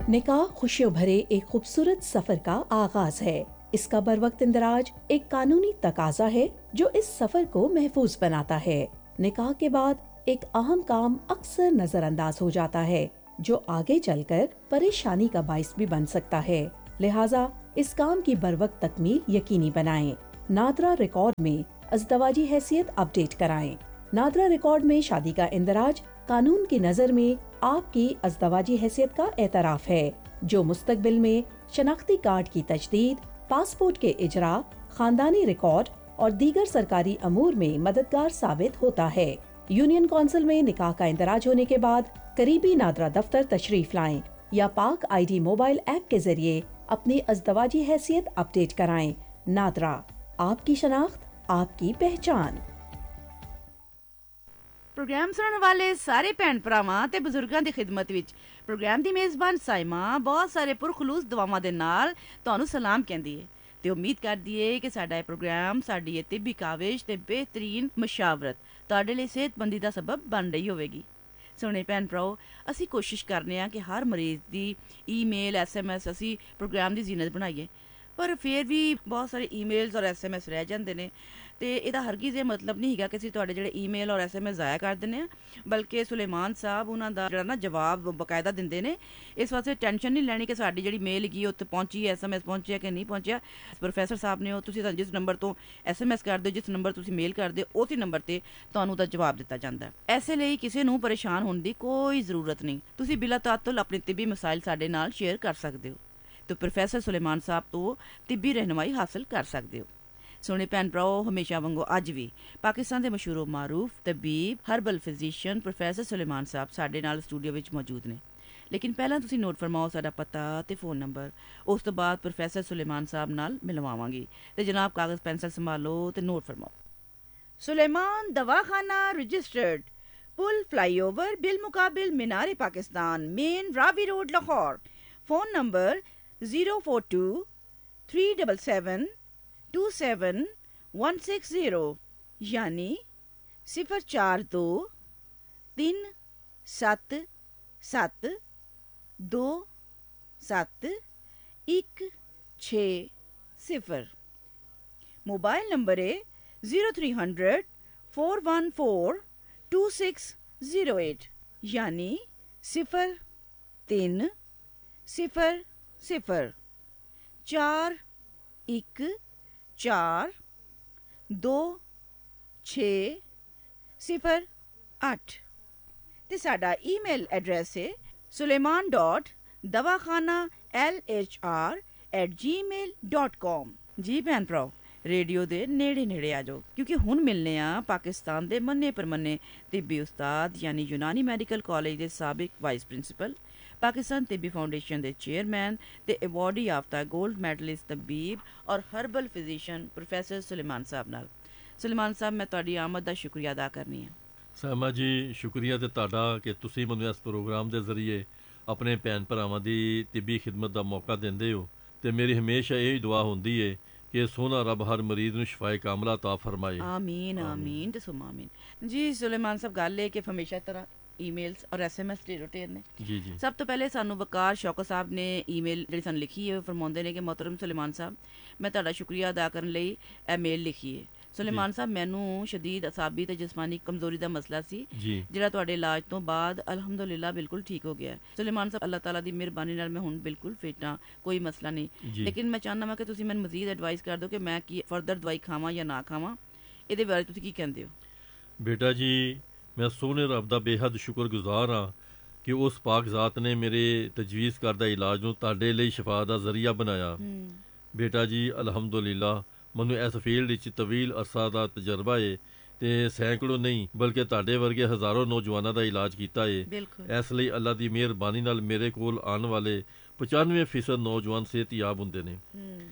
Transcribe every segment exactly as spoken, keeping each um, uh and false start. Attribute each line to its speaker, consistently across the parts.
Speaker 1: निकाह खुशियों भरे एक खूबसूरत सफर का आगाज है। इसका बरवक्त इंदराज एक कानूनी तकाजा है जो इस सफर को महफूज बनाता है। निकाह के बाद एक अहम काम अक्सर नजरअंदाज हो जाता है जो आगे चलकर परेशानी का बाइस भी बन सकता है। लिहाजा इस काम की बरवक्त तकमील यकीनी बनाएं। नादरा रिकॉर्ड में अज़दवाजी हैसियत अपडेट कराएं। नादरा रिकॉर्ड में शादी का इंदराज कानून की नजर में आपकी अज़दवाजी हैसियत का एतराफ है जो मुस्तकबिल में शनाख्ती कार्ड की तजदीद, पासपोर्ट के इजरा, खानदानी रिकॉर्ड और दीगर सरकारी अमूर में मददगार साबित होता है। यूनियन कौंसिल में निकाह का इंदराज होने के बाद करीबी नादरा दफ्तर तशरीफ लाएं या पाक आई डी मोबाइल ऐप के जरिए अपनी अज़दवाजी हैसियत अपडेट कराएं। नादरा, आपकी शनाख्त, आपकी पहचान।
Speaker 2: प्रोग्राम सुनने वाले सारे भैन भरावां ते बजुर्गां दी खिदमत विच प्रोग्राम दी मेज़बान साइमा बहुत सारे पुरखलूस दुआवां दे नाल तुहानू सलाम कहंदी है ते उम्मीद करदी है कि साडा ये प्रोग्राम साडी ये तिब्बी काविश ते बेहतरीन मशावरत तुहाडे लई सेहतमंदी दा सबब बन रही होवेगी। सोहणे भैन भराओ, असी कोशिश करने आ कि हर मरीज दी ईमेल एस एम एस असी प्रोग्राम दी जीनत बनाइए, पर फिर भी बहुत सारे ईमेल्स और एस एम एस रह जाते हैं। तो यदा हरगिज़ ये मतलब नहीं है कि असीं तुहाडे जिहड़े ईमेल और एस एम एस ज़ाया कर दिंदे आ, बल्कि सुलेमान साहब उन्हां दा जिहड़ा ना जवाब बकायदा दिंदे ने। इस वास्ते टेंशन नहीं लैनी कि साडी जिहड़ी मेल गई उत्थे पहुंची एस एम एस पहुंचिया कि नहीं पहुंचिया। प्रोफैसर साहब ने तुसीं तां जिस नंबर तो एस एम एस करदे, जिस नंबर तुसीं मेल करदे, उसी नंबर ते तुहानूं दा जवाब दित्ता जांदा है। ऐसे ਲਈ ਕਿਸੇ ਨੂੰ परेशान होने की कोई ज़रूरत नहीं। तुसीं बिला तातुल अपने तिब्बी मसाइल साडे नाल शेयर कर सकदे हो तो प्रोफैसर सुलेमान साहब तो तिब्बी रहनुमाई हासिल कर सकते हो। सोहणे भैन भराओ, हमेशा वांगू अज भी पाकिस्तान के मशहूर मारूफ तबीब हर्बल फिजिशियन प्रोफैसर सुलेमान साहब साडे नाल स्टूडियो विच मौजूद ने। लेकिन पहला तुसीं नोट फरमाओ साडा पता ते फोन नंबर, उस तो बाद प्रोफैसर सुलेमान साहब नाल मिलवावांगी। ते जनाब कागज़ पेंसिल संभालो ते नोट फरमाओ। सुलेमान दवाखाना registered, pull flyover bill मुकाबिल Minar Pakistan, main Ravi road, Lahore. Phone number zero four to three seven seven to seven one six zero यानी सिफर चार दो तीन सत्त सत्त दो सत्त एक छे सिफर। मोबाइल नंबर है zero three hundred four one four to six zero eight यानी सिफर तीन सिफर सिफर चार एक चार दो छे सिफर अठ। ते साडा ईमेल एड्रैस है सुलेमान डॉट दवाखाना एल एच आर एट जी मेल डॉट कॉम। जी भैन भराओ, रेडियो दे नेड़े नेड़े आ जाओ क्योंकि हुण मिलने आ पाकिस्तान दे मन्ने परमन्ने तिब्बी उस्ताद यानी यूनानी मैडिकल कॉलेज दे साबिक वाइस प्रिंसिपल, पाकिस्तान तिब्बी फाउंडेशन के चेयरमैन ते अवार्डी याफ्ता गोल्ड मेडलिस्ट तबीब और हर्बल फिजिशियन प्रोफैसर सुलेमान साहब नाल। सुलेमान साहब, मैं तुहाडी आमद का शुक्रिया अदा करनी है।
Speaker 3: सामा जी, शुक्रिया ते तुहाडा कि तुसीं मैनूं इस प्रोग्राम के जरिए अपने भैन भरावां दी तिब्बी खिदमत का मौका देंदे हो ते मेरी हमेशा यही दुआ होंदी है कि सोना रब हर मरीज नूं शिफाए कामला ता फरमाए।
Speaker 2: आमीन आमीन ते सुमा आमीन। जी सुलेमान साहब, गल है कि हमेशा तरह ईमेल्स और एस एम एस ढेरों ढेर ने।
Speaker 3: जी जी।
Speaker 2: सब तो पहले सानू वकार शौकत साहब ने ईमेल जी सानू लिखी है, फरमाते हैं कि मोहतरम सुलेमान साहब, मैं तुहाडा शुक्रिया अदा करने लई ए मेल लिखी है। सुलेमान साहब, मैनू शदीद असाबी ते जिस्मानी कमजोरी का मसला सी जिहड़ा तुहाडे इलाज तो बाद अल्हम्दुलिल्लाह बिल्कुल ठीक हो गया है। सुलेमान साहब, अल्लाह ताला दी मेहरबानी नाल मैं हुण बिल्कुल फिट हाँ, कोई मसला नहीं। लेकिन मैं चाहना वा कि तुसीं मैनू मजीद एडवाइस कर दो कि मैं की फर्दर दवाई खावां या ना खावां, इहदे बारे तुसीं की कहंदे हो?
Speaker 3: बेटा जी, मैं सोहने रब दा बेहद शुक्रगुजार हाँ कि उस पाक ज़ात ने मेरे तजवीज़ करदा इलाज नूं तुहाडे लई शिफा दा जरिया बनाया। बेटा जी, अलहमदुलिल्लाह मैनूं इस फील्ड विच तवील अरसा दा तजर्बा है ते सैकड़ों नहीं बल्कि तुहाडे वर्गे हज़ारों नौजवानों का इलाज कीता है। इस लई अल्लाह दी मेहरबानी नाल मेरे कोल आने वाले पचानवे फीसद नौजवान सेहतयाब हुंदे ने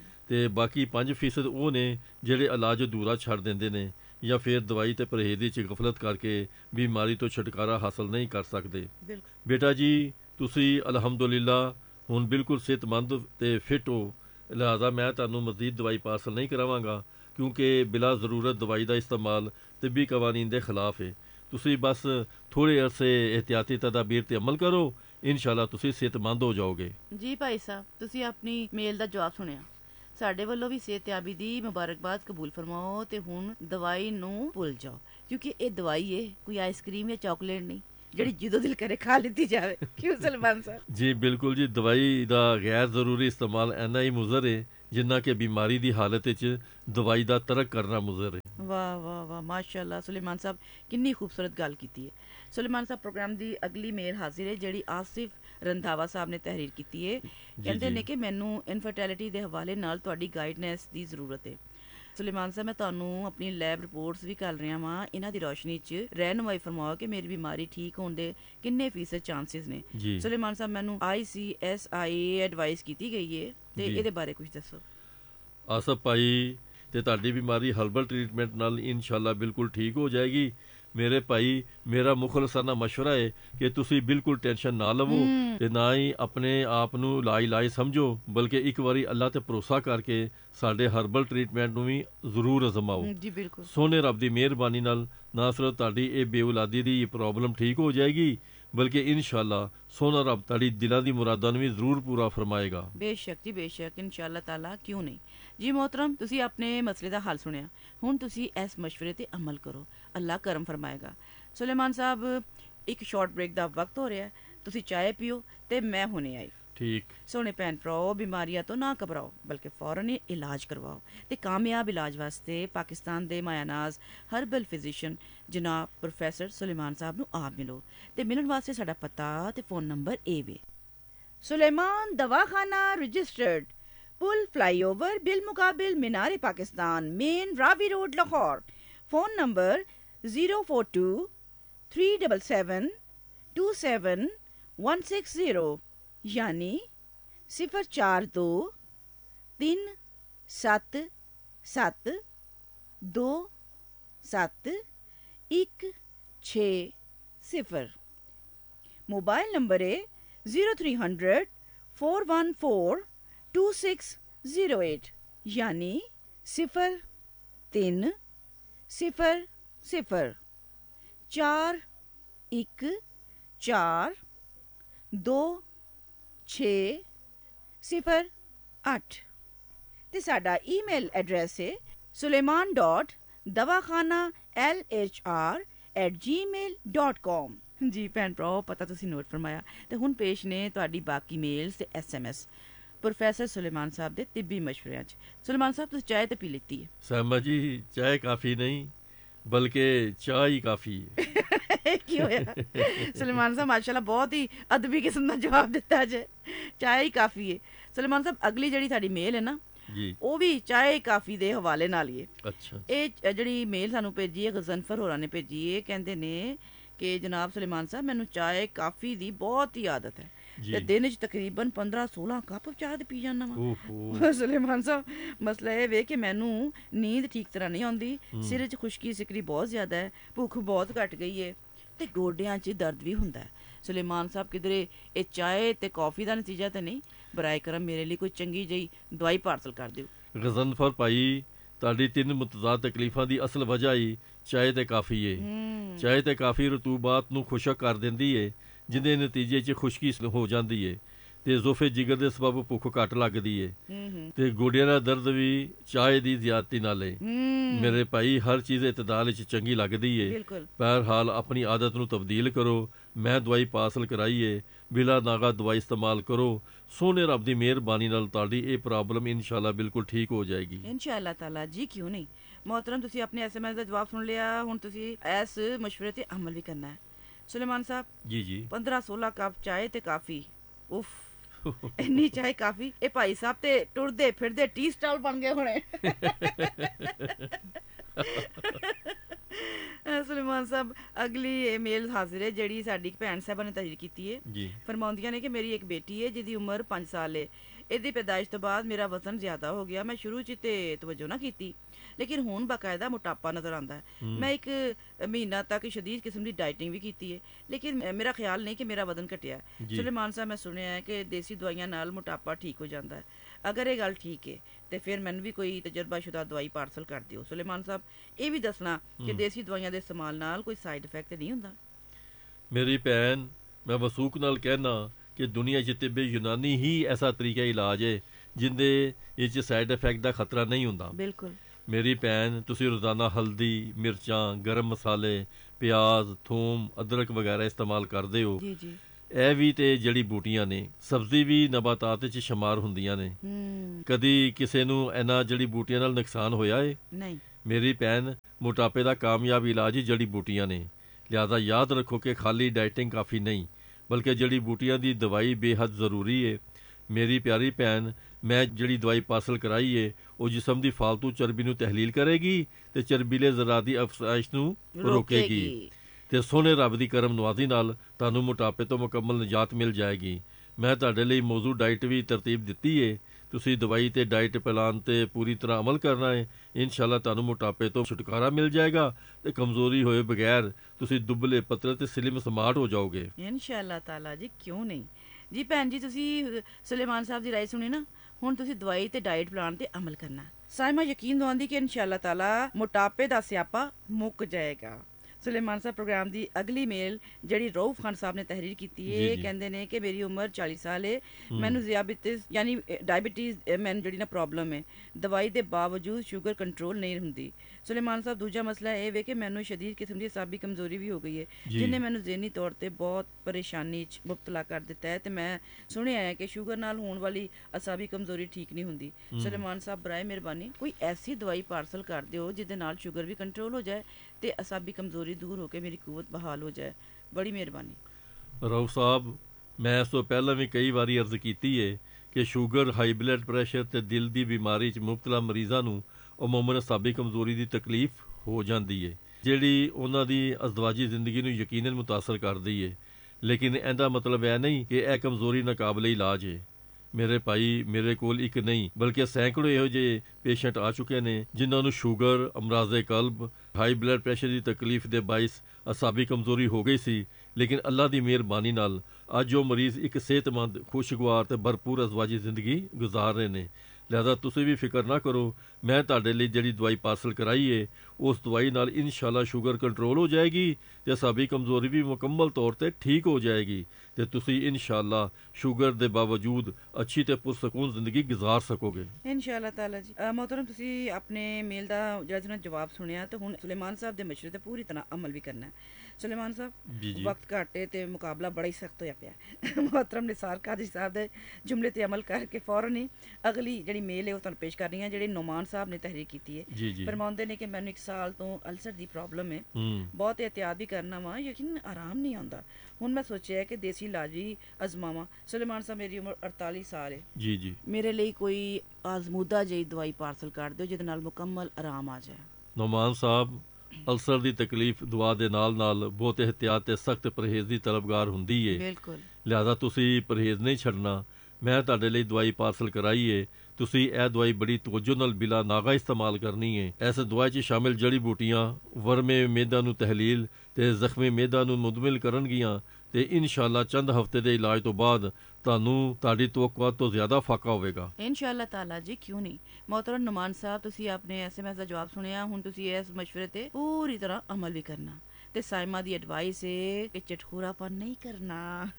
Speaker 3: ते बाकी पंज फीसद वो ने जिहड़े इलाज अधूरा छड्ड दिंदे ने या फिर दवाई ते परहेज च गफलत करके बीमारी तो छुटकारा हासिल नहीं कर सकते। बेटा जी, तुसी अलहमदुलिल्लाह हुण बिल्कुल सेहतमंद ते फिट हो, लिहाजा मैं तुहानूं मजीद दवाई पार्सल नहीं करावांगा क्योंकि बिला ज़रूरत दवाई का इस्तेमाल तिब्बी कवानीन के खिलाफ है। तुसी बस थोड़े अरसे एहतियाती तदाबीर ते अमल करो ਇਨਸ਼ਾਅੱਲਾ ਤੁਸੀਂ ਸਿਹਤਮੰਦ ਹੋ ਜਾਓਗੇ।
Speaker 2: ਜੀ ਭਾਈ ਸਾਹਿਬ, ਤੁਸੀਂ ਆਪਣੀ ਮੇਲ ਦਾ ਜਵਾਬ ਸੁਣਿਆ। ਸਾਡੇ ਵੱਲੋਂ ਵੀ ਸਿਹਤਯਾਬੀ ਦੀ ਮੁਬਾਰਕਬਾਦ ਕਬੂਲ ਫਰਮਾਓ ਤੇ ਹੁਣ ਦਵਾਈ ਨੂੰ ਭੁੱਲ ਜਾਓ, ਕਿਉਂਕਿ ਇਹ ਦਵਾਈ ਏ, ਕੋਈ ਆਈਸਕ੍ਰੀਮ ਜਾਂ ਚਾਕਲੇਟ ਨਹੀਂ ਜਿਹੜੀ ਜਦੋਂ ਦਿਲ ਕਰੇ ਖਾ ਲਿੱਤੀ ਜਾਵੇ। ਕਿਉਂ ਸਲਮਾਨ ਸਾਹਿਬ?
Speaker 3: ਜੀ ਬਿਲਕੁਲ ਜੀ, ਦਵਾਈ ਦਾ ਗੈਰ ਜ਼ਰੂਰੀ ਇਸਤੇਮਾਲ ਇੰਨਾ ਹੀ ਮੁਜ਼ਰ ਹੈ ਜਿੰਨਾ ਕਿ ਬਿਮਾਰੀ ਦੀ ਹਾਲਤ ਵਿੱਚ ਦਵਾਈ ਦਾ ਤਰਕ ਕਰਨਾ ਮੁਜ਼ਰ ਹੈ।
Speaker 2: ਵਾਹ ਵਾਹ ਵਾਹ, ਮਾਸ਼ਾਅੱਲਾ ਸੁਲੇਮਾਨ ਸਾਹਿਬ, ਕਿੰਨੀ ਖੂਬਸੂਰਤ ਗੱਲ ਕੀਤੀ ਹੈ। ਸੁਲੇਮਾਨ ਸਾਹਿਬ, ਪ੍ਰੋਗਰਾਮ ਦੀ ਅਗਲੀ ਮੇਲ ਹਾਜ਼ਰ ਹੈ ਜਿਹੜੀ ਆਸਿਫ ਰੰਧਾਵਾ ਸਾਹਿਬ ਨੇ ਤਹਿਰੀਰ ਕੀਤੀ ਹੈ। ਕਹਿੰਦੇ
Speaker 3: ਜੀ।
Speaker 2: ਨੇ ਕਿ ਮੈਨੂੰ ਇਨਫਰਟੈਲਿਟੀ ਦੇ ਹਵਾਲੇ ਨਾਲ ਤੁਹਾਡੀ ਗਾਈਡਨੈਸ ਦੀ ਜ਼ਰੂਰਤ ਹੈ। ਸੁਲੇਮਾਨ ਸਾਹਿਬ, ਮੈਂ ਤੁਹਾਨੂੰ ਆਪਣੀ ਲੈਬ ਰਿਪੋਰਟਸ ਵੀ ਕਰ ਰਿਹਾ ਵਾਂ, ਇਹਨਾਂ ਦੀ ਰੋਸ਼ਨੀ 'ਚ ਰਹਿਨੁਮਾਈ ਫਰਮਾਓ ਕਿ ਮੇਰੀ ਬਿਮਾਰੀ ਠੀਕ ਹੋਣ ਦੇ ਕਿੰਨੇ ਫੀਸਦ ਚਾਂਸਿਸ ਨੇ।
Speaker 3: ਜੀ।
Speaker 2: ਸੁਲੇਮਾਨ ਸਾਹਿਬ, ਮੈਨੂੰ ਆਈ ਸੀ ਐਸ ਆਈ ਐਡਵਾਈਸ ਕੀਤੀ ਗਈ ਹੈ ਤੇ
Speaker 3: ਜੀ।
Speaker 2: ਇਹਦੇ ਬਾਰੇ ਕੁਝ ਦੱਸੋ।
Speaker 3: ਆਸਫ ਭਾਈ, ਤੇ ਤੁਹਾਡੀ ਬਿਮਾਰੀ ਹਰਬਲ ਟ੍ਰੀਟਮੈਂਟ ਨਾਲ ਇਨਸ਼ਾਅੱਲਾ ਬਿਲਕੁਲ ਠੀਕ ਹੋ ਜਾਏਗੀ। ਮੇਰੇ ਭਾਈ, ਮੇਰਾ ਮੁਖਲਸਾਨਾ ਮਸ਼ਵਰਾ ਹੈ ਕਿ ਤੁਸੀਂ ਬਿਲਕੁਲ ਟੈਨਸ਼ਨ ਨਾ ਲਵੋ ਤੇ ਨਾ ਹੀ ਆਪਣੇ ਆਪ ਨੂੰ ਲਾਈ ਲਾਈ ਸਮਝੋ, ਬਲਕਿ ਇੱਕ ਵਾਰੀ ਅੱਲਾ ਤੇ ਭਰੋਸਾ ਕਰਕੇ ਸਾਡੇ ਹਰਬਲ ਟ੍ਰੀਟਮੈਂਟ ਨੂੰ ਵੀ ਜ਼ਰੂਰ ਅਜ਼ਮਾਓ।
Speaker 2: ਜੀ ਬਿਲਕੁਲ।
Speaker 3: ਸੋਹਣੇ ਰੱਬ ਦੀ ਮਿਹਰਬਾਨੀ ਨਾਲ ਨਾ ਸਿਰਫ ਤੁਹਾਡੀ ਇਹ ਬੇਔਲਾਦੀ ਦੀ ਪ੍ਰੋਬਲਮ ਠੀਕ ਹੋ ਜਾਏਗੀ, ਬਲਕਿ ਇਨਸ਼ਾਅੱਲਾ ਸੋਹਣਾ ਰੱਬ ਤੁਹਾਡੀ ਦਿਲਾਂ ਦੀ ਮੁਰਾਦਾਂ ਨੂੰ ਵੀ ਜ਼ਰੂਰ ਪੂਰਾ ਫਰਮਾਏਗਾ।
Speaker 2: ਬੇਸ਼ੱਕ ਜੀ ਬੇਸ਼ੱਕ, ਇਨਸ਼ਾਅੱਲਾ ਤਾਲਾ, ਕਿਉਂ ਨਹੀਂ। ਜੀ ਮੋਹਤਰਮ, ਤੁਸੀਂ ਆਪਣੇ ਮਸਲੇ ਦਾ ਹੱਲ ਸੁਣਿਆ, ਹੁਣ ਤੁਸੀਂ ਇਸ ਮਸ਼ਵਰੇ ਤੇ ਅਮਲ ਕਰੋ, ਅੱਲਾ ਕਰਮ ਫਰਮਾਏਗਾ। ਸੁਲੇਮਾਨ ਸਾਹਿਬ, ਇੱਕ ਸ਼ਾਰਟ ਬ੍ਰੇਕ ਦਾ ਵਕਤ ਹੋ ਰਿਹਾ ਹੈ, ਤੁਸੀਂ ਚਾਹ ਪੀਓ ਤੇ ਮੈਂ ਹੁਣੇ ਆਈ।
Speaker 3: ਠੀਕ।
Speaker 2: ਸੋਹਣੇ ਭੈਣ ਭਰਾਓ, ਬਿਮਾਰੀਆਂ ਤੋਂ ਨਾ ਘਬਰਾਓ, ਬਲਕਿ ਫੌਰਨ ਹੀ ਇਲਾਜ ਕਰਵਾਓ ਤੇ ਕਾਮਯਾਬ ਇਲਾਜ ਵਾਸਤੇ ਪਾਕਿਸਤਾਨ ਦੇ ਮਾਇਆਨਾਜ਼ ਹਰਬਲ ਫਿਜ਼ੀਸ਼ੀਅਨ ਜਨਾਬ ਪ੍ਰੋਫੈਸਰ ਸੁਲੇਮਾਨ ਸਾਹਿਬ ਨੂੰ ਆਪ ਮਿਲੋ। ਤੇ ਮਿਲਣ ਵਾਸਤੇ ਸਾਡਾ ਪਤਾ ਤੇ ਫੋਨ ਨੰਬਰ ਇਹ ਵੇ। Suleman ਦਵਾਖਾਨਾ registered, pull flyover bill मुकाबिल Minar Pakistan, main Ravi road, Lahore. Phone number zero four to three double seven to seven one six zero, यानी सिफर चार दो तीन सत्त सत्त दो सत्त एक छे सिफर। मोबाइल नंबर है zero three hundred four one four to six zero eight, यानी सिफर तीन सिफर सिफर चार एक चार दो छे सिफर अठ। ते साडा ईमेल एड्रैस है सुलेमान डॉट दवाखाना एल एच आर एट जी मेल डॉट कॉम। जी भैन भराओ, पता तुसी नोट फरमाया। ते हुण पेश ने तुहाडी बाकी मेल्स ते S M S professor Suleman साहब दे तिब्बी मशवरियां च। सुलेमान साहब, तुसी चाय ते पी लेती है?
Speaker 3: सहमा जी, चाय काफी नहीं बल्कि चाय ही काफी है।
Speaker 2: की होया? सुलेमान साहब माशाल्लाह बहुत ही अदबी किस्म दा जवाब दिता जे, चाय ही काफी है। सुलेमान साहब, अगली जेहड़ी साडी मेल है ना
Speaker 3: जी,
Speaker 2: ਉਹ ਵੀ ਚਾਹ ਕਾਫੀ ਦੇ ਹਵਾਲੇ ਨਾਲ ਹੀ ਹੈ।
Speaker 3: ਅੱਛਾ।
Speaker 2: ਇਹ ਜਿਹੜੀ ਮੇਲ ਸਾਨੂੰ ਭੇਜੀ ਹੈ ਗਜ਼ਨਫਰ ਹੋਰਾਂ ਨੇ ਭੇਜੀ ਹੈ, ਕਹਿੰਦੇ ਨੇ ਕਿ ਜਨਾਬ ਸੁਲੇਮਾਨ ਸਾਹਿਬ, ਮੈਨੂੰ ਚਾਹ ਕਾਫੀ ਦੀ ਬਹੁਤ ਹੀ ਆਦਤ ਹੈ ਤੇ ਦਿਨ 'ਚ ਤਕਰੀਬਨ ਪੰਦਰਾਂ ਸੋਲਾਂ ਕੱਪ ਚਾਹ ਦੇ ਪੀ ਜਾਂਦਾ ਵਾਂ।
Speaker 3: ਓਹੋ
Speaker 2: ਸੁਲੇਮਾਨ ਸਾਹਿਬ, ਮਸਲਾ ਇਹ ਵੇ ਕਿ ਮੈਨੂੰ ਨੀਂਦ ਠੀਕ ਤਰ੍ਹਾਂ ਨਹੀਂ ਆਉਂਦੀ, ਸਿਰ 'ਚ ਖੁਸ਼ਕੀ ਸਿਕਰੀ ਬਹੁਤ ਜ਼ਿਆਦਾ ਹੈ, ਭੁੱਖ ਬਹੁਤ ਘਟ ਗਈ ਹੈ ਤੇ ਗੋਡਿਆਂ 'ਚ ਦਰਦ ਵੀ ਹੁੰਦਾ ਹੈ। ਸੁਲੇਮਾਨ ਸਾਹਿਬ, ਕਿਧਰੇ ਇਹ ਚਾਹ ਤੇ ਕੌਫੀ ਦਾ ਨਤੀਜਾ ਤਾਂ ਨਹੀਂ? ਬਰਾਏ ਕਰਮ ਮੇਰੇ ਲਈ ਕੋਈ ਚੰਗੀ ਜਿਹੀ ਦਵਾਈ ਪਾਰਸਲ ਕਰ ਦਿਓ।
Speaker 3: ਗਜ਼ਨਫਰ ਭਾਈ, ਤੁਹਾਡੀ ਤਿੰਨ ਮੁਤਜ਼ਾਦ ਤਕਲੀਫਾਂ ਦੀ ਅਸਲ ਵਜ੍ਹਾ ਹੀ ਚਾਹ ਤੇ ਕਾਫੀ ਏ। ਚਾਹ ਤੇ ਕਾਫੀ ਰਤੂਬਾਤ ਨੂੰ ਖੁਸ਼ਕ ਕਰ ਦਿੰਦੀ ਏ, ਜਿਹਦੇ ਨਤੀਜੇ 'ਚ ਖੁਸ਼ਕੀ ਹੋ ਜਾਂਦੀ ਏ ਤੇ ਜ਼ੋਫੇ ਜਿਗਰ ਦੇ ਸਬਬ ਭੁੱਖ ਘੱਟ ਲੱਗਦੀ ਏ ਤੇ ਗੋਡਿਆਂ ਦਾ ਦਰਦ ਵੀ ਚਾਹ ਦੀ ਜ਼ਿਆਦਤੀ ਨਾਲ ਏ। ਮੇਰੇ ਭਾਈ, ਹਰ ਚੀਜ਼ ਇਤਦਾਲ ਵਿੱਚ ਚੰਗੀ ਲੱਗਦੀ ਏ, ਬਹਰਹਾਲ ਆਪਣੀ ਆਦਤ ਨੂੰ ਤਬਦੀਲ ਕਰੋ। ਮੈਂ ਦਵਾਈ ਪਾਸਲ ਕਰਾਈ ਏ, ਬਿਲਾ ਨਾਗਾ ਦਵਾਈ ਇਸਤੇਮਾਲ ਕਰੋ। ਸੋਹਣੇ ਰੱਬ ਦੀ ਮਿਹਰਬਾਨੀ ਨਾਲ ਤੁਹਾਡੀ ਇਹ ਪ੍ਰੋਬਲਮ ਇਨਸ਼ਾਅੱਲਾ ਬਿਲਕੁਲ ਠੀਕ ਹੋ ਜਾਏਗੀ।
Speaker 2: ਇਨਸ਼ਾਅੱਲਾ ਤਾਲਾ ਜੀ, ਕਿਉਂ ਨਹੀਂ। मोहतरम, तुसी अपने एस एम एस का जवाब सुन लिया, हुण तुसी इस मशवरे ते अमल भी करना है। सुलेमान साहब,
Speaker 3: जी जी,
Speaker 2: पंद्रह सोलह कप चाय ते काफी, उफ इन्नी चाय काफी। ए भाई साहब ते टुरदे फिरदे टी स्टॉल बन गए हुणे। सुलेमान साहब, अगली मेल हाजिर है जेड़ी साडी भैन साहबा ने तहरीर कीती है
Speaker 3: जी।
Speaker 2: फरमाउंदियां ने कि मेरी एक बेटी है जिहदी उम्र पांच साल है। ਇਹਦੀ ਪੈਦਾਇਸ਼ ਤੋਂ ਬਾਅਦ ਮੇਰਾ ਵਜ਼ਨ ਜ਼ਿਆਦਾ ਹੋ ਗਿਆ। ਮੈਂ ਸ਼ੁਰੂ 'ਚ ਤੇ ਤਵੱਜੋ ਨਾ ਕੀਤੀ, ਲੇਕਿਨ ਹੁਣ ਬਾਕਾਇਦਾ ਮੋਟਾਪਾ ਨਜ਼ਰ ਆਉਂਦਾ ਹੈ। ਮੈਂ ਇੱਕ ਮਹੀਨਾ ਤੱਕ ਸ਼ਦੀਦ ਕਿਸਮ ਦੀ ਡਾਈਟਿੰਗ ਵੀ ਕੀਤੀ ਹੈ, ਲੇਕਿਨ ਮੇਰਾ ਖਿਆਲ ਨਹੀਂ ਕਿ ਮੇਰਾ ਵਜ਼ਨ ਘਟਿਆ। ਸੁਲੇਮਾਨ ਸਾਹਿਬ, ਮੈਂ ਸੁਣਿਆ ਹੈ ਕਿ ਦੇਸੀ ਦਵਾਈਆਂ ਨਾਲ ਮੋਟਾਪਾ ਠੀਕ ਹੋ ਜਾਂਦਾ ਹੈ। ਅਗਰ ਇਹ ਗੱਲ ਠੀਕ ਹੈ ਤੇ ਫਿਰ ਮੈਨੂੰ ਵੀ ਕੋਈ ਤਜਰਬਾਸ਼ੁਦਾ ਦਵਾਈ ਪਾਰਸਲ ਕਰ ਦਿਓ। ਸੁਲੇਮਾਨ ਸਾਹਿਬ, ਇਹ ਵੀ ਦੱਸਣਾ ਕਿ ਦੇਸੀ ਦਵਾਈਆਂ ਦੇ ਇਸਤੇਮਾਲ ਨਾਲ ਕੋਈ ਸਾਈਡ ਇਫੈਕਟ ਨਹੀਂ ਹੁੰਦਾ?
Speaker 3: ਮੇਰੀ ਭੈਣ, ਮੈਂ ਵਸੂਕ ਨਾਲ ਕਹਿਣਾ ਕਿ ਦੁਨੀਆ 'ਚ ਤਿੱਬੇ ਯੂਨਾਨੀ ਹੀ ਐਸਾ ਤਰੀਕਾ ਇਲਾਜ ਹੈ ਜਿੰਦੇ ਇਹ 'ਚ ਸਾਈਡ ਇਫੈਕਟ ਦਾ ਖਤਰਾ ਨਹੀਂ ਹੁੰਦਾ।
Speaker 2: ਬਿਲਕੁਲ। ਮੇਰੀ
Speaker 3: ਮੇਰੀ ਭੈਣ, ਤੁਸੀਂ ਰੋਜ਼ਾਨਾ ਹਲਦੀ, ਮਿਰਚਾਂ, ਗਰਮ ਮਸਾਲੇ, ਪਿਆਜ਼, ਥੂਮ, ਅਦਰਕ ਵਗੈਰਾ ਇਸਤੇਮਾਲ ਕਰਦੇ ਹੋ।
Speaker 2: ਜੀ ਜੀ।
Speaker 3: ਇਹ ਵੀ ਤੇ ਜੜੀ ਬੂਟੀਆਂ ਨੇ। ਸਬਜ਼ੀ ਵੀ ਨਬਾਤਾਤ 'ਚ ਸ਼ੁਮਾਰ ਹੁੰਦੀਆਂ ਨੇ।
Speaker 2: ਹੂੰ।
Speaker 3: ਕਦੀ ਕਿਸੇ ਨੂੰ ਇਹਨਾਂ ਜੜੀ ਬੂਟੀਆਂ ਨਾਲ ਨੁਕਸਾਨ ਹੋਇਆ ਏ?
Speaker 2: ਨਹੀਂ।
Speaker 3: ਮੇਰੀ ਭੈਣ, ਮੋਟਾਪੇ ਦਾ ਕਾਮਯਾਬ ਇਲਾਜ ਹੀ ਜੜੀ ਬੂਟੀਆਂ ਨੇ। ਲਿਹਾਜ਼ਾ ਯਾਦ ਰੱਖੋ ਕਿ ਖਾਲੀ ਡਾਈਟਿੰਗ ਕਾਫੀ ਨਹੀਂ, ਬਲਕਿ ਜੜੀ ਬੂਟੀਆਂ ਦੀ ਦਵਾਈ ਬੇਹੱਦ ਜ਼ਰੂਰੀ ਏ। ਮੇਰੀ ਪਿਆਰੀ ਭੈਣ, ਮੈਂ ਜਿਹੜੀ ਦਵਾਈ ਪਾਸਲ ਕਰਾਈ ਏ ਉਹ ਜਿਸਮ ਦੀ ਫਾਲਤੂ ਚਰਬੀ ਨੂੰ ਤਹਿਲੀਲ ਕਰੇਗੀ ਤੇ ਚਰਬੀਲੇ ਜ਼ਰਾ ਦੀ ਅਫਜ਼ਾਇਸ਼ ਨੂੰ ਰੋਕੇਗੀ ਤੇ ਸੋਹਣੇ ਰੱਬ ਦੀ ਕਰਮ ਨਵਾਜ਼ੀ ਨਾਲ ਤੁਹਾਨੂੰ ਮੋਟਾਪੇ ਤੋਂ ਮੁਕੰਮਲ ਨਿਜਾਤ ਮਿਲ ਜਾਏਗੀ। ਮੈਂ ਤੁਹਾਡੇ ਲਈ ਮੌਜੂ ਡਾਈਟ ਵੀ ਤਰਤੀਬ ਦਿੱਤੀ ਏ। ਤੁਸੀਂ ਦਵਾਈ ਤੇ ਡਾਈਟ ਪਲਾਨ ਤੇ ਪੂਰੀ ਤਰ੍ਹਾਂ ਅਮਲ ਕਰਨਾ ਹੈ। ਇਨਸ਼ਾਅੱਲਾ ਤੁਹਾਨੂੰ ਮੋਟਾਪੇ ਤੋਂ ਛੁਟਕਾਰਾ ਮਿਲ ਜਾਏਗਾ ਤੇ ਕਮਜ਼ੋਰੀ ਹੋਏ ਬਗੈਰ ਤੁਸੀਂ ਦੁਬਲੇ ਪਤਲੇ ਤੇ ਸਲਿਮ ਸਮਾਰਟ ਹੋ ਜਾਓਗੇ
Speaker 2: ਇਨਸ਼ਾਅੱਲਾ ਤਾਲਾ ਜੀ। ਕਿਉਂ ਨਹੀਂ ਜੀ ਭੈਣ ਜੀ, ਤੁਸੀਂ ਸੁਲੇਮਾਨ ਸਾਹਿਬ ਦੀ ਰਾਏ ਸੁਣੀ ਨਾ। ਹੁਣ ਤੁਸੀਂ ਦਵਾਈ ਤੇ ਡਾਈਟ ਪਲਾਨ ਤੇ ਅਮਲ ਕਰਨਾ। ਸਾਇਮਾ ਯਕੀਨ ਦਵਾਉਂਦੀ ਕਿ ਇਨਸ਼ਾਅੱਲਾ ਤਾਲਾ ਮੋਟਾਪੇ ਦਾ ਸਿਆਪਾ ਮੁੱਕ ਜਾਏਗਾ। ਸੁਲੇਮਾਨ ਸਾਹਿਬ ਪ੍ਰੋਗਰਾਮ ਦੀ ਅਗਲੀ ਮੇਲ ਜਿਹੜੀ ਰਊਫ ਖਾਨ ਸਾਹਿਬ ਨੇ ਤਹਿਰੀਰ ਕੀਤੀ
Speaker 3: ਜੀ,
Speaker 2: ਹੈ,
Speaker 3: ਜੀ।
Speaker 2: ਕਹਿੰਦੇ ਨੇ ਕਿ ਮੇਰੀ ਉਮਰ ਚਾਲੀ ਸਾਲ ਹੈ, ਮੈਨੂੰ ਜ਼ਿਆਬਤੀਸ ਯਾਨੀ ਡਾਇਬਟੀਜ਼ ਮੈਨੂੰ ਜਿਹੜੀ ਨਾ ਪ੍ਰੋਬਲਮ ਹੈ, ਦਵਾਈ ਦੇ ਬਾਵਜੂਦ ਸ਼ੂਗਰ ਕੰਟਰੋਲ ਨਹੀਂ ਹੁੰਦੀ। ਸੁਲੇਮਾਨ ਸਾਹਿਬ ਦੂਜਾ ਮਸਲਾ ਇਹ ਵੇ ਕਿ ਮੈਨੂੰ ਸ਼ਦੀਦ ਕਿਸਮ ਦੀ ਅਸਾਬੀ ਕਮਜ਼ੋਰੀ ਵੀ ਹੋ ਗਈ ਹੈ,
Speaker 3: ਜੀ।
Speaker 2: ਜਿਹਨੇ ਮੈਨੂੰ ਜ਼ਿਹਨੀ ਤੌਰ ਤੇ ਬਹੁਤ ਪਰੇਸ਼ਾਨੀ 'ਚ ਮੁਬਤਲਾ ਕਰ ਦਿੱਤਾ ਹੈ ਤੇ ਮੈਂ ਸੁਣਿਆ ਹੈ ਕਿ ਸ਼ੂਗਰ ਨਾਲ ਹੋਣ ਵਾਲੀ ਅਸਾਬੀ ਕਮਜ਼ੋਰੀ ਠੀਕ ਨਹੀਂ ਹੁੰਦੀ। ਸੁਲੇਮਾਨ ਸਾਹਿਬ ਬਰਾਏ ਮਿਹਰਬਾਨੀ ਕੋਈ ਐਸੀ ਦਵਾਈ ਪਾਰਸਲ ਕਰ ਦਿਓ ਜਿਹਦੇ ਨਾਲ ਸ਼ੂਗਰ ਵੀ ਕੰਟਰੋਲ ਹੋ ਜਾਏ ਤੇ ਅਸਾਬੀ ਕਮਜ਼ੋਰੀ ਦੂਰ ਹੋ ਕੇ ਮੇਰੀ ਕੂਵਤ ਬਹਾਲ ਹੋ ਜਾਏ। ਬੜੀ ਮਿਹਰਬਾਨੀ।
Speaker 3: ਰਾਓ ਸਾਹਿਬ, ਮੈਂ ਇਸ ਤੋਂ ਪਹਿਲਾਂ ਵੀ ਕਈ ਵਾਰੀ ਅਰਜ਼ ਕੀਤੀ ਹੈ ਕਿ ਸ਼ੂਗਰ, ਹਾਈ ਬਲੱਡ ਪ੍ਰੈਸ਼ਰ ਤੇ ਦਿਲ ਦੀ ਬਿਮਾਰੀ 'ਚ ਮੁਬਤਲਾ ਮਰੀਜ਼ਾਂ ਨੂੰ ਅਮੂਮਨ ਅਸਾਬੀ ਕਮਜ਼ੋਰੀ ਦੀ ਤਕਲੀਫ ਹੋ ਜਾਂਦੀ ਹੈ, ਜਿਹੜੀ ਉਹਨਾਂ ਦੀ ਅਜ਼ਦਵਾਜੀ ਜ਼ਿੰਦਗੀ ਨੂੰ ਯਕੀਨਨ ਮੁਤਾਸਰ ਕਰਦੀ ਹੈ। ਲੇਕਿਨ ਇਹਦਾ ਮਤਲਬ ਇਹ ਨਹੀਂ ਕਿ ਇਹ ਕਮਜ਼ੋਰੀ ਨਾਕਾਬਲੇ ਇਲਾਜ ਹੈ। ਮੇਰੇ ਭਾਈ, ਮੇਰੇ ਕੋਲ ਇੱਕ ਨਹੀਂ ਬਲਕਿ ਸੈਂਕੜੋ ਇਹੋ ਜਿਹੇ ਪੇਸ਼ੈਂਟ ਆ ਚੁੱਕੇ ਨੇ ਜਿਨ੍ਹਾਂ ਨੂੰ sugar, ਅਮਰਾਜ਼ੇ club, high blood pressure ਦੀ ਤਕਲੀਫ ਦੇ ਬਾਇਸ ਅਸਾਬੀ ਕਮਜ਼ੋਰੀ ਹੋ ਗਈ ਸੀ, ਲੇਕਿਨ ਅੱਲਾ ਦੀ ਮਿਹਰਬਾਨੀ ਨਾਲ ਅੱਜ ਉਹ ਮਰੀਜ਼ ਇੱਕ ਸਿਹਤਮੰਦ, ਖੁਸ਼ਗਵਾਰ ਤੇ ਭਰਪੂਰ ਅਜ਼ਵਾਜੀ ਜ਼ਿੰਦਗੀ ਗੁਜ਼ਾਰ ਰਹੇ ਨੇ। ਲਿਹਾਜ਼ਾ ਤੁਸੀਂ ਵੀ ਫਿਕਰ ਨਾ ਕਰੋ, ਮੈਂ ਤੁਹਾਡੇ ਲਈ ਜਿਹੜੀ ਦਵਾਈ ਪਾਰਸਲ ਕਰਾਈ ਏ ਉਸ ਦਵਾਈ ਨਾਲ ਇਨਸ਼ਾਅੱਲਾ ਸ਼ੂਗਰ ਕੰਟਰੋਲ ਹੋ ਜਾਏਗੀ ਤੇ ਅਸਾਬੀ ਕਮਜ਼ੋਰੀ ਵੀ ਮੁਕੰਮਲ ਤੌਰ ਤੇ ਠੀਕ ਹੋ ਜਾਏਗੀ ਤੇ ਤੁਸੀਂ ਇਨਸ਼ਾਅੱਲਾ ਸ਼ੂਗਰ ਦੇ ਬਾਵਜੂਦ ਅੱਛੀ ਤੇ ਪੁਰਸਕੂਨ ਜ਼ਿੰਦਗੀ ਗੁਜ਼ਾਰ ਸਕੋਗੇ
Speaker 2: ਇਨਸ਼ਾਅੱਲਾ ਤਾਲਾ ਜੀ। ਅਹ ਮੋਹਤਰਮ, ਤੁਸੀਂ ਆਪਣੇ ਮੇਲ ਦਾ ਜਿਹੜਾ ਜਵਾਬ ਸੁਣਿਆ ਤੇ ਹੁਣ ਸੁਲੇਮਾਨ ਸਾਹਿਬ ਦੇ ਮਸ਼ਵਰੇ ਤੇ ਪੂਰੀ ਤਰ੍ਹਾਂ ਅਮਲ ਵੀ ਕਰਨਾ ਹੈ। ਸੁਲੇਮਾਨ ਸਾਹਿਬ,
Speaker 3: ਜੀ ਜੀ
Speaker 2: ਵਕਤ ਘੱਟ ਹੈ ਤੇ ਮੁਕਾਬਲਾ ਬੜਾ ਹੀ ਸਖਤ ਹੋਇਆ ਪਿਆ। ਮੋਹਤਰਮ ਨਿਸਾਰ ਕਾਜ਼ੀ ਸਾਹਿਬ ਦੇ ਜੁਮਲੇ ਤੇ ਅਮਲ ਕਰਕੇ ਫੌਰਨ ਹੀ ਅਗਲੀ ਜਿਹੜੀ ਮੇਲ ਹੈ ਉਹ ਤੁਹਾਨੂੰ ਪੇਸ਼ ਕਰ ਰਹੀ ਹਾਂ, ਜਿਹੜੀ ਨੋਮਾਨ ਸਾਹਿਬ ਨੇ ਤਹਿਰੀਰ ਕੀਤੀ ਹੈ।
Speaker 3: ਜੀ ਜੀ
Speaker 2: ਫਰਮਾਉਂਦੇ ਨੇ ਕਿ ਮੈਨੂੰ ਇੱਕ ਸਾਲ ਤੋਂ ਅਲਸਰ ਦੀ ਪ੍ਰੋਬਲਮ ਹੈ,
Speaker 3: ਹੂੰ
Speaker 2: ਬਹੁਤ ਇਹਤਿਆਤ ਵੀ ਕਰਨਾ ਵਾ, ਲੇਕਿਨ ਆਰਾਮ ਨਹੀਂ ਆਉਂਦਾ। ਹੁਣ ਮੈਂ ਸੋਚਿਆ ਕਿ ਦੇਸੀ ਇਲਾਜ ਹੀ ਅਜ਼ਮਾਵਾਂ। ਸੁਲੇਮਾਨ ਸਾਹਿਬ, ਮੇਰੀ ਉਮਰ ਅੜਤਾਲੀ ਸਾਲ ਹੈ,
Speaker 3: ਜੀ ਜੀ
Speaker 2: ਮੇਰੇ ਲਈ ਕੋਈ ਆਜ਼ਮੂਦਾ ਜਿਹੀ ਦਵਾਈ ਪਾਰਸਲ ਕਰ ਦਿਓ ਜਿਹਦੇ ਨਾਲ ਮੁਕੰਮਲ ਆਰਾਮ ਆ ਜਾਏ।
Speaker 3: ਨੋਮਾਨ ਸਾਹਿਬ, ਅਲਸਰ ਦੀ ਤਕਲੀਫ ਦੁਆ ਦੇ ਨਾਲ ਨਾਲ ਬਹੁਤ ਇਹਤਿਆਤ ਤੇ ਸਖਤ ਪਰਹੇਜ਼ ਦੀ ਤਲਬਗਾਰ ਹੁੰਦੀ ਏ।
Speaker 2: ਬਿਲਕੁਲ।
Speaker 3: ਲਿਹਾਜ਼ਾ ਤੁਸੀਂ ਪਰਹੇਜ਼ ਨਹੀਂ ਛੱਡਣਾ। ਮੈਂ ਤੁਹਾਡੇ ਲਈ ਦਵਾਈ ਪਾਰਸਲ ਕਰਾਈ ਏ। ਤੁਸੀਂ ਇਹ ਦਵਾਈ ਬੜੀ ਤਵੱਜੋ ਨਾਲ ਬਿਲਾ ਨਾਗਾ ਇਸਤੇਮਾਲ ਕਰਨੀ ਏ। ਇਸ ਦਵਾਈ 'ਚ ਸ਼ਾਮਿਲ ਜੜੀ ਬੂਟੀਆਂ ਵਰਮੇ ਮਿਹਦਾ ਨੂੰ ਤਹਿਲੀਲ ਤੇ ਜ਼ਖਮੀ ਮਿਹਦਾ ਨੂੰ ਮੁਦਮਿਲ ਕਰਨਗੀਆਂ ਤੇ ਇਨਸ਼ਾਅੱਲਾ ਚੰਦ ਹਫ਼ਤੇ ਦੇ ਇਲਾਜ ਤੋਂ ਬਾਅਦ ਤੁਹਾਨੂੰ ਤੁਹਾਡੀ ਤਵੱਕੁਆਤ ਤੋਂ ਜ਼ਿਆਦਾ ਫਾਕਾ ਹੋਵੇਗਾ
Speaker 2: ਇਨਸ਼ਾਅੱਲਾ ਤਾਲਾ ਜੀ। ਕਿਉਂ ਨਹੀਂ। ਮੋਹਤਰਮ ਨੁਮਾਨ ਸਾਹਿਬ, ਤੁਸੀਂ ਆਪਣੇ ਐਸਐਮਐਸ ਦਾ ਜਵਾਬ ਸੁਣਿਆ। ਹੁਣ ਤੁਸੀਂ ਇਸ ਮਸ਼ਵਰੇ ਤੇ ਪੂਰੀ ਤਰ੍ਹਾਂ ਅਮਲ ਵੀ ਕਰਨਾ ਤੇ ਸਾਇਮਾ ਦੀ ਐਡਵਾਈਸ ਹੈ ਕਿ ਚਟਖੋਰਾਪਨ ਨਹੀਂ ਕਰਨਾ।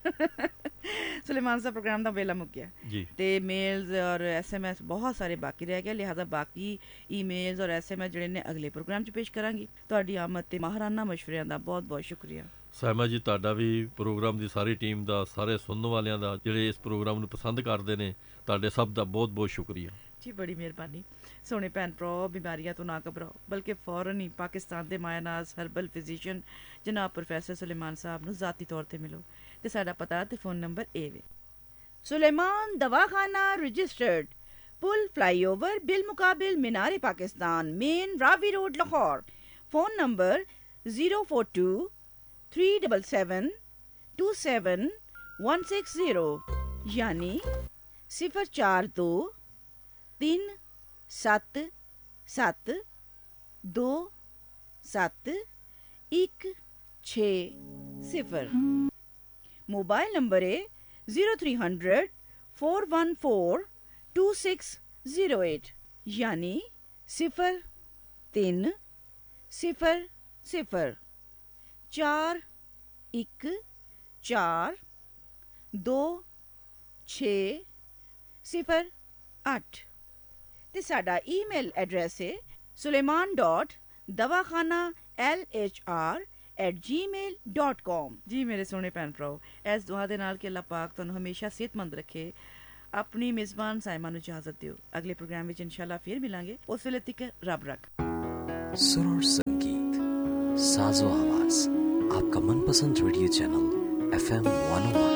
Speaker 2: ਸੁਲੇਮਾਨ ਸਾਹਿਬ, ਪ੍ਰੋਗਰਾਮ ਦਾ ਵੇਲਾ ਮੁੱਕ ਗਿਆ
Speaker 3: ਜੀ
Speaker 2: ਤੇ ਮੇਲਸ ਔਰ ਐਸਐਮਐਸ ਬਹੁਤ ਸਾਰੇ ਬਾਕੀ ਰਹਿ ਗਏ, ਲਿਹਾਜ਼ਾ ਬਾਕੀ ਈਮੇਲਸ ਔਰ ਐਸਐਮਐਸ ਜਿਹੜੇ ਨੇ ਅਗਲੇ ਪ੍ਰੋਗਰਾਮ 'ਚ ਪੇਸ਼ ਕਰਾਂਗੀ। ਤੁਹਾਡੀ ਆਮਦ ਤੇ ਮਾਹਰਾਨਾ ਮਸ਼ਵਰਿਆਂ ਦਾ ਬਹੁਤ ਬਹੁਤ ਸ਼ੁਕਰੀਆ।
Speaker 3: ਸਾਇਮਾ ਜੀ, ਤੁਹਾਡਾ ਵੀ, ਪ੍ਰੋਗਰਾਮ ਦੀ ਸਾਰੀ ਟੀਮ ਦਾ, ਸਾਰੇ ਸੁਣਨ ਵਾਲਿਆਂ ਦਾ ਜਿਹੜੇ ਇਸ ਪ੍ਰੋਗਰਾਮ ਨੂੰ ਪਸੰਦ ਕਰਦੇ ਨੇ, ਤੁਹਾਡੇ ਸਭ ਦਾ ਬਹੁਤ ਬਹੁਤ ਸ਼ੁਕਰੀਆ
Speaker 2: ਜੀ। ਬੜੀ ਮਿਹਰਬਾਨੀ। ਸੋਹਣੇ ਭੈਣ ਭਰਾ, ਬਿਮਾਰੀਆਂ ਤੋਂ ਨਾ ਘਬਰਾਓ, ਬਲਕਿ ਫੌਰਨ ਹੀ ਪਾਕਿਸਤਾਨ ਦੇ ਮਾਇਨਾਜ਼ ਹਰਬਲ ਫਿਜ਼ੀਸ਼ੀਅਨ ਜਨਾਬ ਪ੍ਰੋਫੈਸਰ ਸੁਲੇਮਾਨ ਸਾਹਿਬ ਨੂੰ ਜ਼ਾਤੀ ਤੌਰ ਤੇ ਮਿਲੋ ਤੇ ਸਾਡਾ ਪਤਾ ਤੇ ਫੋਨ ਨੰਬਰ ਇਹ ਵੇ। Suleman ਦਵਾਖਾਨਾ registered, pool flyover bill ਮੁਕਾबिल Minar Pakistan, main Ravi road, Lahore. Phone number zero four to three double seven to seven one six zero यानी सिफर चार दो तीन सत्त सत्त दो सत्त एक छे सिफर। मोबाइल नंबर है zero three hundred four one four to six zero eight यानी सिफर तीन सिफर सिफर चार एक ਚਾਰ ਦੋ ਛੇ ਸਿਫਰ ਅੱਠ ਤੇ ਸਾਡਾ ਈਮੇਲ ਐਡਰੈਸ ਹੈ Suleman dot ਦਵਾਖਾਨਾ L H R at Gmail dot com. ਜੀ ਮੇਰੇ ਸੋਹਣੇ ਭੈਣ ਭਰਾਓ, ਇਸ ਦੁਆ ਦੇ ਨਾਲ ਕਿ ਅੱਲਾਹ ਪਾਕ ਤੁਹਾਨੂੰ ਹਮੇਸ਼ਾ ਸਿਹਤਮੰਦ ਰੱਖੇ। ਆਪਣੀ ਮੇਜ਼ਬਾਨ ਸਾਇਮਾ ਨੂੰ ਇਜਾਜ਼ਤ ਦਿਓ। ਅਗਲੇ ਪ੍ਰੋਗਰਾਮ ਵਿੱਚ ਇਨਸ਼ਾਅੱਲਾ ਫਿਰ ਮਿਲਾਂਗੇ। ਉਸ ਵੇਲੇ ਤੱਕ ਰੱਬ ਰੱਖ।
Speaker 4: सुर और संगीत, साजो आवाज, आपका मनपसंद radio channel F M one ओ वन